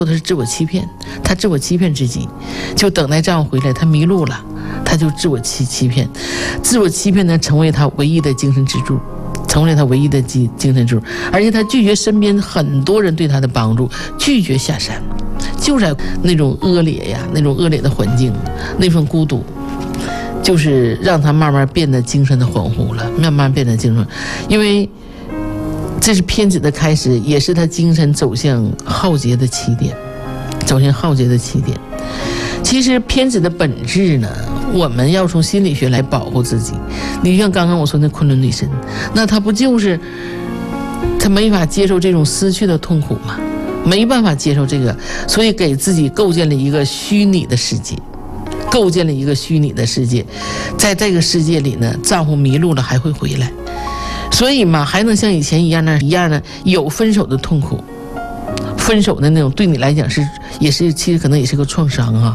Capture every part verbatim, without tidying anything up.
的是自我欺骗，她自我欺骗自己，就等待丈夫回来，她迷路了，她就自我欺欺骗，自我欺骗呢，成为她唯一的精神支柱，成为她唯一的精精神支柱，而且她拒绝身边很多人对她的帮助，拒绝下山，就在那种恶劣呀，那种恶劣的环境，那份孤独，就是让她慢慢变得精神的恍惚了，慢慢变得精神，因为。这是偏执的开始，也是他精神走向浩劫的起点，走向浩劫的起点。其实偏执的本质呢，我们要从心理学来保护自己。你像刚刚我说那昆仑女神，那她不就是她没法接受这种失去的痛苦吗？没办法接受这个，所以给自己构建了一个虚拟的世界，构建了一个虚拟的世界。在这个世界里呢，丈夫迷路了还会回来。所以嘛，还能像以前一样呢，一样呢，有分手的痛苦，分手的那种，对你来讲是，也是，其实可能也是个创伤啊。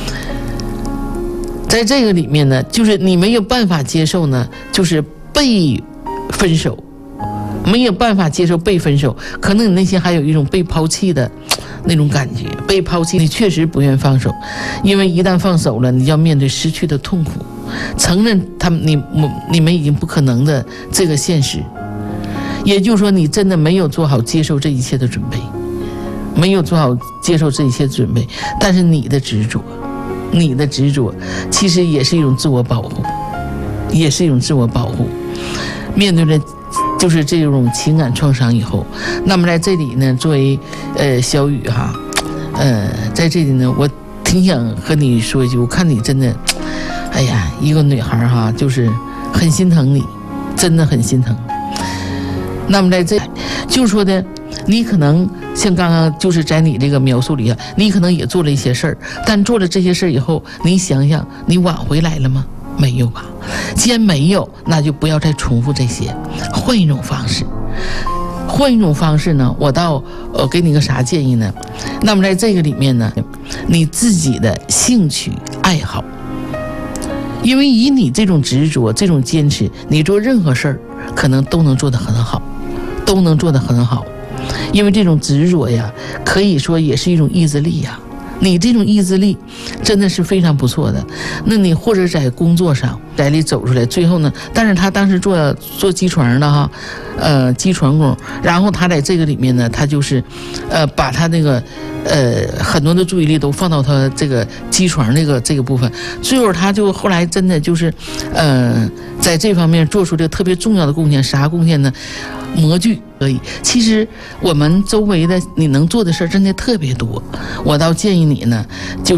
在这个里面呢，就是你没有办法接受呢，就是被分手，没有办法接受被分手，可能你内心还有一种被抛弃的那种感觉，被抛弃，你确实不愿放手，因为一旦放手了，你要面对失去的痛苦。承认他们你你们已经不可能的这个现实，也就是说你真的没有做好接受这一切的准备，没有做好接受这一切准备。但是你的执着，你的执着其实也是一种自我保护，也是一种自我保护。面对了就是这种情感创伤以后，那么在这里呢，作为呃小雨哈，呃在这里呢，我挺想和你说一句，我看你真的。哎呀，一个女孩哈，就是很心疼你，真的很心疼。那么在这，就说的，你可能像刚刚就是在你这个描述里啊，你可能也做了一些事儿，但做了这些事儿以后，你想想，你挽回来了吗？没有吧？既然没有，那就不要再重复这些，换一种方式。换一种方式呢，我倒呃给你个啥建议呢？那么在这个里面呢，你自己的兴趣爱好。因为以你这种执着，这种坚持，你做任何事儿可能都能做得很好，都能做得很好。因为这种执着呀，可以说也是一种意志力呀。你这种意志力真的是非常不错的。那你或者在工作上，在里走出来，最后呢，但是他当时做做机床的哈，呃，机床工，然后他在这个里面呢，他就是，呃，把他那个。呃，很多的注意力都放到他这个机床那个这个部分，最后他就后来真的就是，呃，在这方面做出这个特别重要的贡献。啥贡献呢？模具可以。其实我们周围的你能做的事儿真的特别多。我倒建议你呢，就是，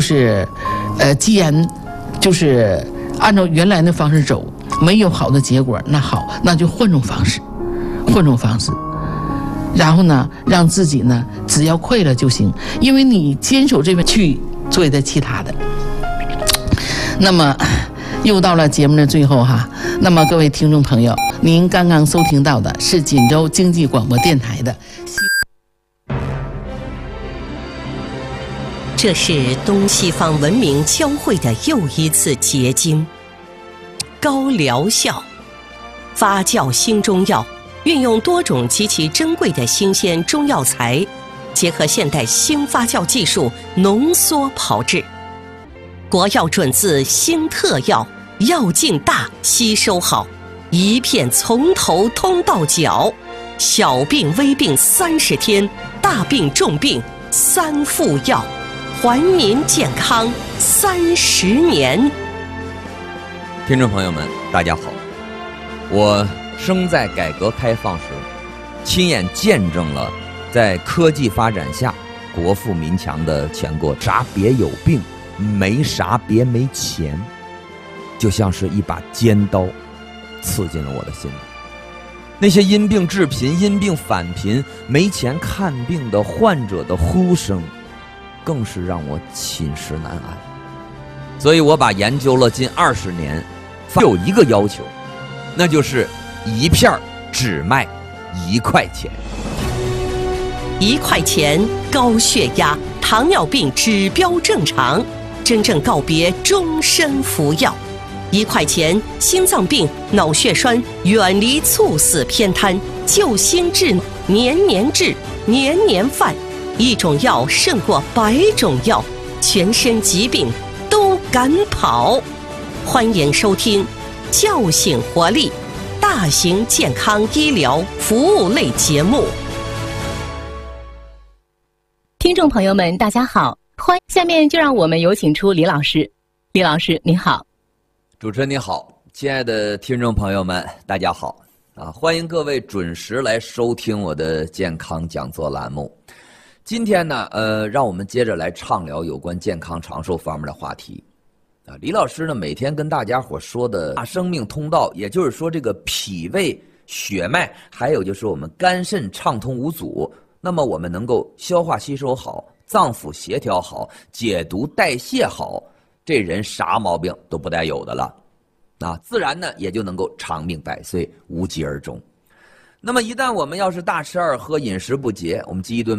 呃，既然就是按照原来的方式走，没有好的结果，那好，那就换种方式，换种方式。然后呢，让自己呢只要快乐就行，因为你坚守这边去做的其他的。那么又到了节目的最后哈，那么各位听众朋友，您刚刚收听到的是锦州经济广播电台的。 这是东西方文明交汇的又一次结晶。高疗效，发酵新中药。运用多种极其珍贵的新鲜中药材，结合现代新发酵技术浓缩炮制，国药准字新特药，药劲大，吸收好，一片从头通到脚，小病微病三十天，大病重病三副药，还民健康三十年。 听众朋友们，大家好，我生在改革开放时，亲眼见证了在科技发展下国富民强的全国。啥别有病，没啥别没钱，就像是一把尖刀刺进了我的心里。那些因病致贫、因病返贫、没钱看病的患者的呼声，更是让我寝食难安。所以我把研究了近二十年，有一个要求，那就是一片只卖一块钱。 一块钱，高血压、糖尿病指标正常，真正告别终身服药。一块钱，心脏病、脑血栓远离猝死偏瘫，救心治，年年治，年年犯。 一种药胜过百种药，全身疾病都敢跑。欢迎收听叫醒活力大型健康医疗服务类节目。 听众朋友们大家好，欢下面就让我们有请出李老师。李老师您好。 主持人你好，亲爱的听众朋友们大家好啊！欢迎各位准时来收听我的健康讲座栏目。今天呢，呃，让我们接着来畅聊有关健康长寿方面的话题。啊，李老师呢，每天跟大家伙说的大生命通道，也就是说这个脾胃、血脉，还有就是我们肝肾畅通无阻，那么我们能够消化吸收好，脏腑协调好，解毒代谢好，这人啥毛病都不带有的了，啊，自然呢也就能够长命百岁，无疾而终。那么一旦我们要是大吃二喝，饮食不节，我们饥一顿